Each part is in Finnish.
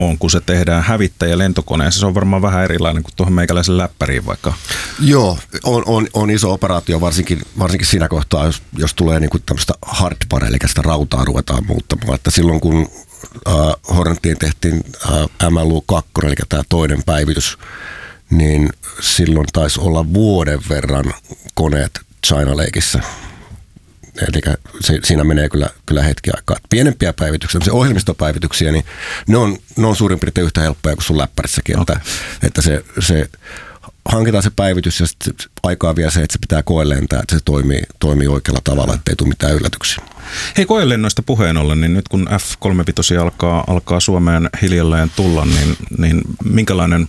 on, kun se tehdään hävittäjä lentokoneessa. Se on varmaan vähän erilainen kuin tuohon meikäläisen läppäriin vaikka. Joo, on iso operaatio, varsinkin siinä kohtaa, jos tulee niin kuin tämmöistä hardware, eli sitä rautaa ruvetaan muuttamaan. Että silloin kun Hornetiin tehtiin MLU-2, eli tämä toinen päivitys, niin silloin taisi olla vuoden verran koneet China Lakeissa. Eli siinä menee kyllä hetki aikaa. Pienempiä päivityksiä, ohjelmistopäivityksiä, niin ne on suurin piirtein yhtä helppoja kuin sun läppärissäkin. Okay. Että se hankitaan se päivitys ja sitten aikaa vielä se, että se pitää koelentää, että se toimii oikealla tavalla, ettei tule mitään yllätyksiä. Hei, koelennoista puheen ollen, niin nyt kun F-35 alkaa Suomeen hiljalleen tulla, niin minkälainen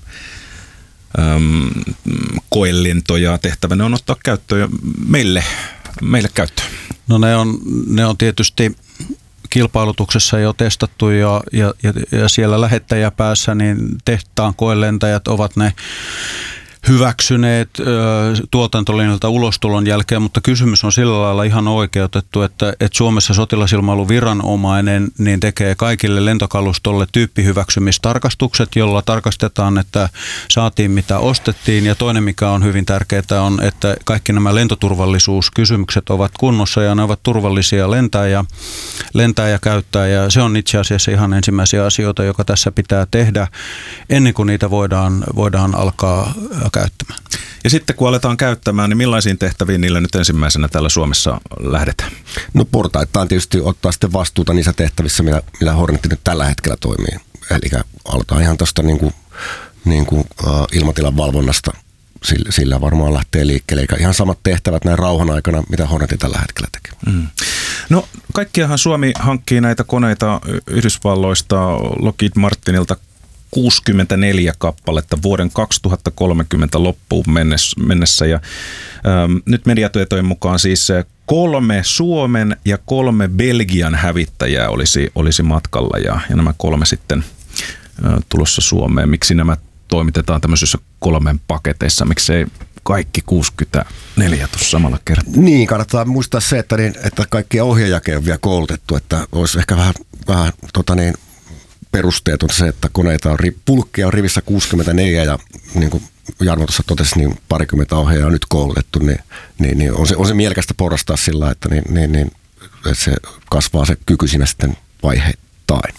koelento ja tehtävänä on ottaa käyttöön meille käyttöön? No ne on tietysti kilpailutuksessa jo testattu ja siellä lähettäjäpäässä niin tehtaan koelentäjät ovat ne hyväksyneet tuotantolinjalta ulostulon jälkeen, mutta kysymys on sillä lailla ihan oikeutettu, että Suomessa sotilasilmailuviranomainen niin tekee kaikille lentokalustolle tyyppihyväksymistarkastukset, jolla tarkastetaan, että saatiin mitä ostettiin, ja toinen mikä on hyvin tärkeää on, että kaikki nämä lentoturvallisuuskysymykset ovat kunnossa ja ne ovat turvallisia lentää ja käyttää, ja se on itse asiassa ihan ensimmäisiä asioita, joka tässä pitää tehdä ennen kuin niitä voidaan alkaa käyttämään. Ja sitten kun aletaan käyttämään, niin millaisiin tehtäviin niillä nyt ensimmäisenä täällä Suomessa lähdetään? No portaittain tietysti ottaa sitten vastuuta niissä tehtävissä, millä Hornet nyt tällä hetkellä toimii. Eli aletaan ihan tuosta ilmatilan valvonnasta, sillä varmaan lähtee liikkeelle. Eli ihan samat tehtävät näin rauhan aikana, mitä Hornet tällä hetkellä tekee. Mm. No kaikkiahan Suomi hankkii näitä koneita Yhdysvalloista, Lockheed Martinilta 64 kappaletta vuoden 2030 loppuun mennessä ja nyt mediatietojen mukaan siis 3 Suomen ja 3 Belgian hävittäjää olisi matkalla ja nämä 3 sitten tulossa Suomeen. Miksi nämä toimitetaan tämmöisissä 3 paketeissa? Miksei kaikki 64 tuossa samalla kertaa? Niin, kannattaa muistaa se, että kaikkia ohjaajakin on vielä koulutettu, että olisi ehkä vähän perusteet on se, että koneita pulkkia on rivissä 64 ja niin kuin Jarmo tuossa totesi, niin parikymmentä ohjaajaa on nyt koulutettu, niin on se mielekästä porrastaa sillä, että että se kasvaa se kyky siinä sitten vaiheittain.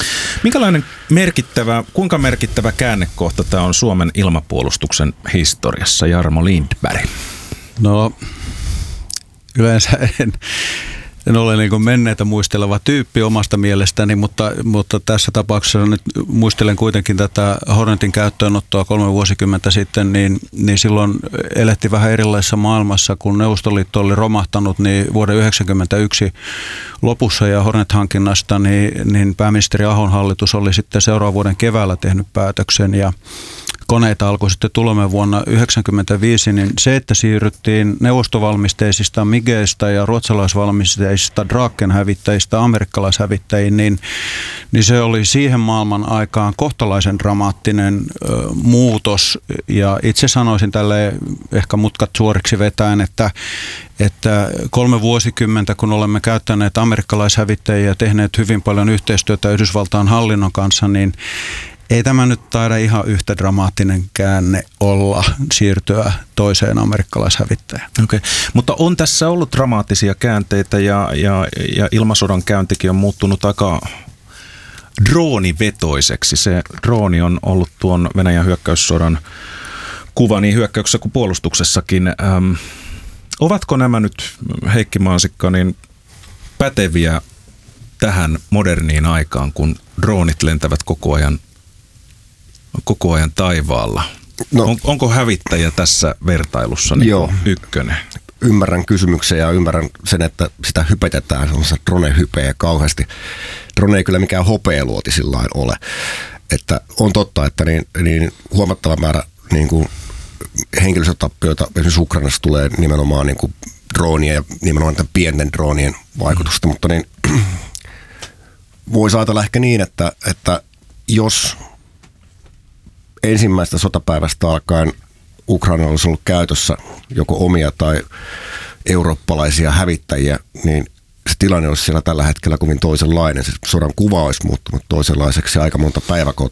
Kuinka merkittävä käännekohta tämä on Suomen ilmapuolustuksen historiassa, Jarmo Lindberg? No yleensä en ole niin kuin menneitä muisteleva tyyppi omasta mielestäni, mutta tässä tapauksessa nyt muistelen kuitenkin tätä Hornetin käyttöönottoa 3 vuosikymmentä sitten, niin silloin elettiin vähän erilaisessa maailmassa, kun Neuvostoliitto oli romahtanut, niin vuoden 1991 lopussa ja Hornet-hankinnasta, niin pääministeri Ahon hallitus oli sitten seuraavan vuoden keväällä tehnyt päätöksen ja koneita alkoi sitten tulemaan vuonna 1995, niin se, että siirryttiin neuvostovalmisteisista Migeistä ja ruotsalaisvalmisteisista Draken-hävittäjistä amerikkalaishävittäjiin, niin se oli siihen maailman aikaan kohtalaisen dramaattinen muutos. Ja itse sanoisin tälleen ehkä mutkat suoriksi vetäen, että 3 vuosikymmentä, kun olemme käyttäneet amerikkalaishävittäjiä ja tehneet hyvin paljon yhteistyötä Yhdysvaltain hallinnon kanssa, niin ei tämä nyt taida ihan yhtä dramaattinen käänne olla siirtyä toiseen amerikkalaishävittäjään. Okay. Mutta on tässä ollut dramaattisia käänteitä ja ilmasodan käyntikin on muuttunut aika droonivetoiseksi. Se drooni on ollut tuon Venäjän hyökkäyssodan kuva niin hyökkäyksessä kuin puolustuksessakin. Ovatko nämä nyt, Heikki Mansikka, niin päteviä tähän moderniin aikaan, kun droonit lentävät koko ajan taivaalla? No, onko hävittäjä tässä vertailussa niin ykkönen? Ymmärrän kysymyksen ja ymmärrän sen, että sitä hypetetään, se drone hypeä kauheasti. Drone ei kyllä mikään hopealuoti sillain ole. Että on totta, että niin huomattava määrä niin kuin henkilöstötappioita esimerkiksi Ukrainassa tulee nimenomaan niin kuin droonien ja nimenomaan pienten droonien vaikutusta, mutta niin voisi ajatella ehkä niin, että jos ensimmäistä sotapäivästä alkaen Ukraina olisi ollut käytössä joko omia tai eurooppalaisia hävittäjiä, niin se tilanne olisi siellä tällä hetkellä kovin toisenlainen. Se sodan kuva olisi muuttunut toisenlaiseksi. Aika monta